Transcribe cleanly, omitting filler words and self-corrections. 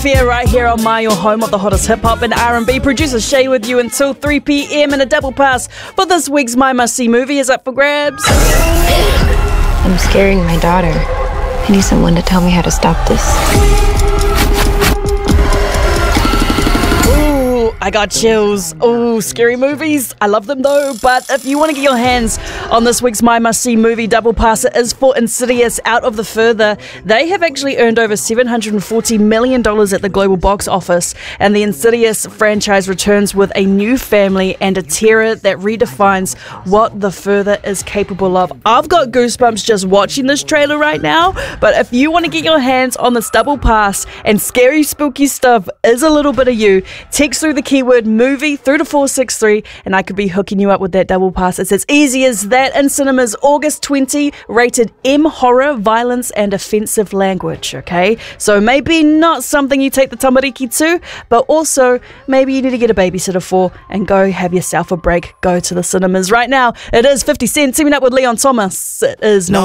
Fear right here on My Your Home of the hottest hip-hop and R&B. Producer Shay with you until 3 p.m. and a double pass for this week's My Must See movie is up for grabs. I'm scaring my daughter. I need someone to tell me how to stop this. I got chills. Oh, scary movies. I love them though. But if you want to get your hands on this week's My Must See movie double pass, it is for Insidious Out of the Further. They have actually earned over $740 million at the global box office. And the Insidious franchise returns with a new family and a terror that redefines what the Further is capable of. I've got goosebumps just watching this trailer right now. But if you want to get your hands on this double pass and scary, spooky stuff is a little bit of you, text through the keyword movie through to 463 and I could be hooking you up with that double pass. It's as easy as that in cinemas August 20, rated M, horror, violence and offensive language, okay? So maybe not something you take the tamariki to, but also maybe you need to get a babysitter for and go have yourself a break. Go to the cinemas right now. It is 50 Cent teaming up with Leon Thomas. It is no